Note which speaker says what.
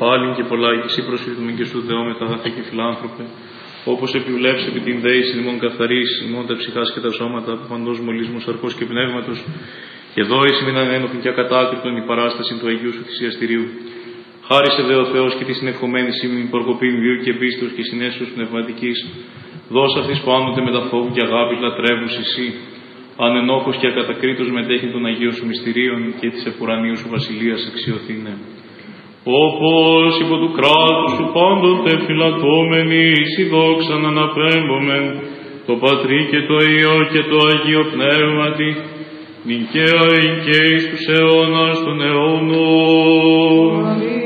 Speaker 1: πάλιν και πολλά και εσύ προσφύτουμε και σου δεόμεθα αγαθέ και φιλάνθρωπε, όπως επιβλέψε επί την δέηση ημών καθαρής, ημών τα ψυχάς και τα σώματα, από παντός μολύσμου, σαρκός και πνεύματος, και δόηση μην ανένοχην και ακατάκριτον η παράσταση του Αγίου σου θυσιαστηρίου. Χάρισε δε ο Θεός και τη συνευχομένη σήμην προκοπήν βίου και πίστος και συνέσεως πνευματικής, δώσε αυτής που άνονται με τα φόβου και αγάπης λατρεύους εσύ, ανενόχος και ακατακρίτως μετέχει των Αγίων σου μυστηρίων και της επουρανίου σου βασιλείας αξιωθήνε. Όπως υπό του κράτους σου πάντοτε φυλατώμενοι, εις η δόξαν αναπέμπομεν, το Πατρί και το Υιό και το Αγίο Πνεύματι, νικαία και εις τους αιώνας των αιώνων.